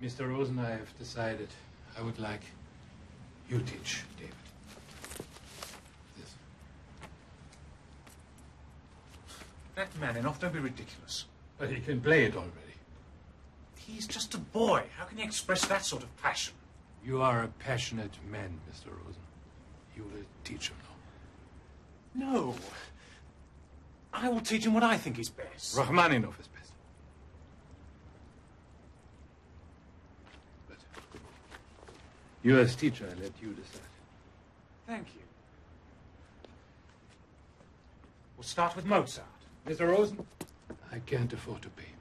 Mr. Rosen, I have decided I would like you teach David. This. Rachmaninoff, don't be ridiculous. But he can play it already. He's just a boy. How can he express that sort of passion? You are a passionate man, Mr. Rosen. You will teach him now. No. I will teach him what I think is best. Rachmaninoff is best. But you as teacher, I let you decide. Thank you. We'll start with Mozart. Mr. Rosen, I can't afford to pay.